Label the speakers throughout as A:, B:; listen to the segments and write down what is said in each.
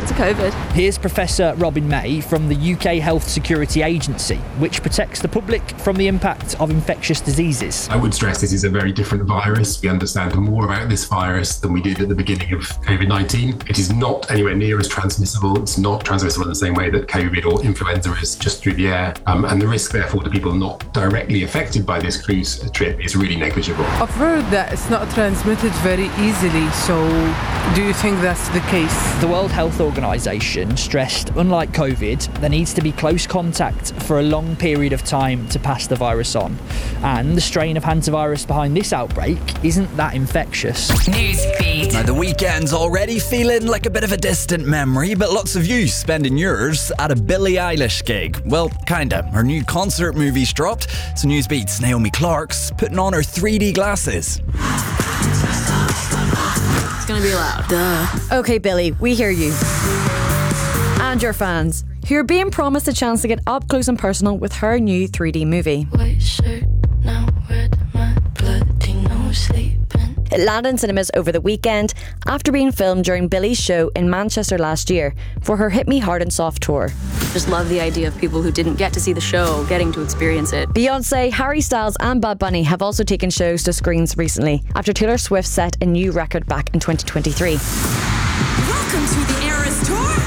A: to COVID.
B: Here's Professor Robin May from the UK Health Security Agency, which protects the public from the impact of infectious diseases.
C: I would stress this is a very different virus. We understand more about this virus than we did at the beginning of COVID-19. It is not anywhere near as transmissible. It's not transmissible in the same way that COVID or influenza is, just through the air. And the risk, therefore, to people not directly affected by this cruise trip is really negligible.
D: I've heard that it's not transmitted very easily, so do you think that's the case?
B: The World Health Organization stressed, unlike COVID, there needs to be close contact for a long period of time to pass the virus on. And the strain of hantavirus behind this outbreak isn't that infectious.
E: Newsbeat.
F: Now, the weekend's already feeling like a bit of a distant memory, but lots of you spending yours at a Billie Eilish gig. Well, kinda. Her new concert movie's dropped, so Newsbeat's Naomi Clark's putting on her 3D glasses.
A: It's gonna be loud. Duh.
G: Okay, Billie, we hear you. And your fans, who are being promised a chance to get up close and personal with her new 3D movie.
H: White shirt, now red, my bloody nose sleeping.
G: It landed in cinemas over the weekend after being filmed during Billie's show in Manchester last year for her Hit Me Hard and Soft tour.
A: Just love the idea of people who didn't get to see the show getting to experience it.
G: Beyonce, Harry Styles and Bad Bunny have also taken shows to screens recently after Taylor Swift set a new record back in 2023.
H: Welcome to the Eras Tour.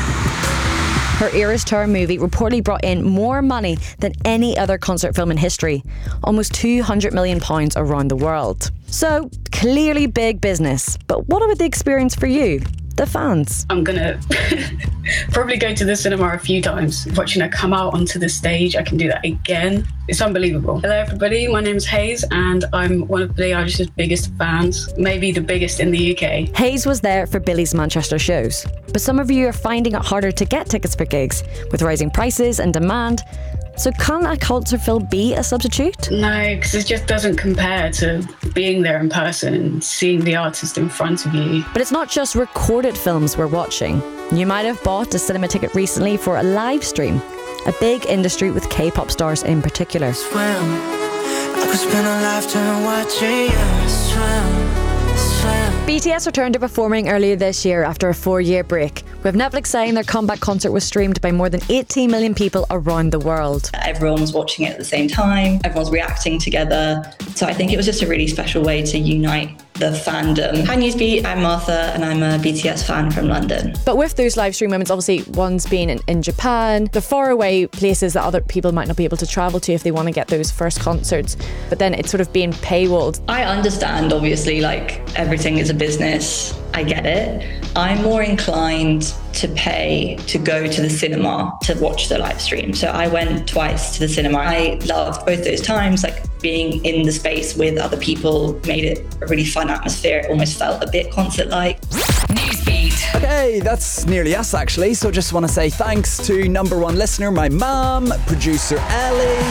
G: Her Eras Tour movie reportedly brought in more money than any other concert film in history, almost £200 million around the world. So, clearly big business. But what about the experience for you, the fans?
I: I'm gonna probably go to the cinema a few times. Watching her come out onto the stage, I can do that again. It's unbelievable. Hello everybody, my name's Hayes and I'm one of Billie Eilish's biggest fans, maybe the biggest in the UK.
G: Hayes was there for Billie's Manchester shows, but some of you are finding it harder to get tickets for gigs with rising prices and demand. So can a concert film be a substitute?
I: No, because it just doesn't compare to being there in person and seeing the artist in front of you.
G: But it's not just recorded films we're watching. You might have bought a cinema ticket recently for a live stream, a big industry with K-pop stars in particular.
H: Swim. I could spend a lifetime watching you swim.
G: BTS returned to performing earlier this year after a 4-year break, with Netflix saying their comeback concert was streamed by more than 18 million people around the world.
J: Everyone was watching it at the same time, everyone's reacting together, so I think it was just a really special way to unite the fandom. Hi Newsbeat, I'm Martha and I'm a BTS fan from London.
G: But with those live stream moments, obviously one's been in Japan, the faraway places that other people might not be able to travel to if they want to get those first concerts, but then it's sort of being paywalled.
J: I understand, obviously, like everything is a business, I get it. I'm more inclined to pay to go to the cinema to watch the live stream. So I went twice to the cinema. I loved both those times, like being in the space with other people made it a really fun atmosphere. It almost felt a bit concert-like.
E: Newsbeat.
F: Okay, that's nearly us actually, so just want to say thanks to number one listener, my mum, producer Ellie.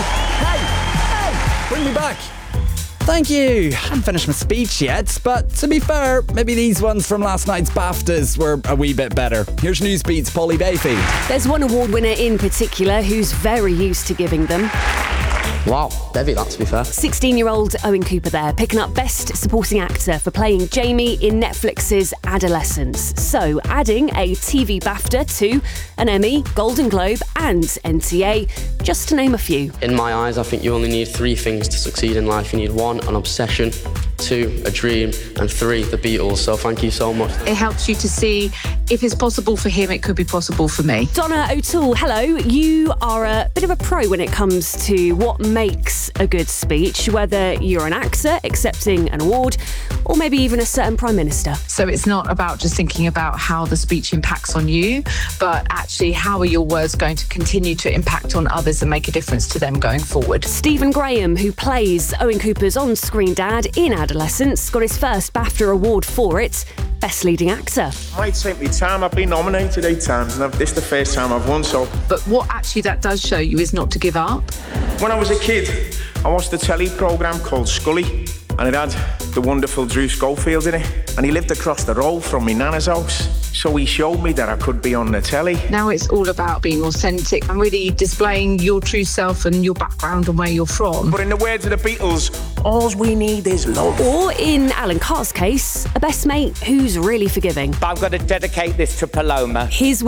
F: Hey, bring me back. Thank you. I haven't finished my speech yet, but to be fair, maybe these ones from last night's BAFTAs were a wee bit better. Here's Newsbeat's Polly Bayfield.
K: There's one award winner in particular who's very used to giving them.
L: Wow, Debbie, that to be fair.
K: 16-year-old Owen Cooper there, picking up Best Supporting Actor for playing Jamie in Netflix's Adolescence. So, adding a TV BAFTA to an Emmy, Golden Globe and NTA, just to name a few.
L: In my eyes, I think you only need 3 things to succeed in life. You need 1, an obsession, 2, a dream, and 3, the Beatles. So thank you so much.
M: It helps you to see if it's possible for him, it could be possible for me.
K: Donna O'Toole, hello. You are a bit of a pro when it comes to what makes a good speech, whether you're an actor accepting an award or maybe even a certain Prime Minister.
M: So it's not about just thinking about how the speech impacts on you, but actually how are your words going to continue to impact on others and make a difference to them going forward.
K: Stephen Graham, who plays Owen Cooper's on-screen dad in Adolescence, got his first BAFTA award for it, Best Leading Actor.
N: It might take me time. I've been nominated 8 times and this is the first time I've won, so...
M: But what actually that does show you is not to give up.
N: When I was a kid, I watched a telly programme called Scully and it had the wonderful Drew Schofield in it, and he lived across the road from my nana's house, so he showed me that I could be on the telly.
M: Now it's all about being authentic and really displaying your true self and your background and where you're from.
N: But in the words of the Beatles, all we need is love.
K: Or in Alan Carr's case, a best mate who's really forgiving.
O: But I've got to dedicate this to Paloma.
K: His